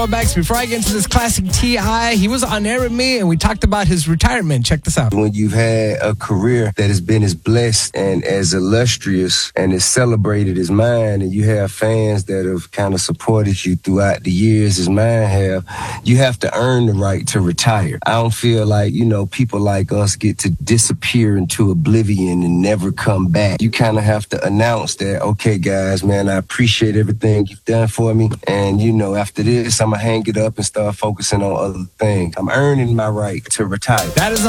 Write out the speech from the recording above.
Throwbacks. Before I get into this classic T.I., he was on air with me and we talked about his retirement. Check this out. When you've had a career that has been as blessed and as illustrious and as celebrated as mine, and you have fans that have kind of supported you throughout the years as mine have, you have to earn the right to retire. I don't feel like, people like us get to disappear into oblivion and never come back. You kind of have to announce that, okay, guys, man, I appreciate everything you've done for me. And, after this, I'm going to hang it up and start focusing on other things. I'm earning my right to retire. That is